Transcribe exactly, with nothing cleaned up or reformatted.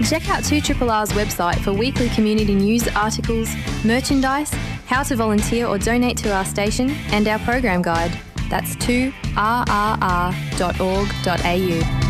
Check out two R R R's website for weekly community news articles, merchandise, how to volunteer or donate to our station, and our program guide. That's two R R R dot org dot A U.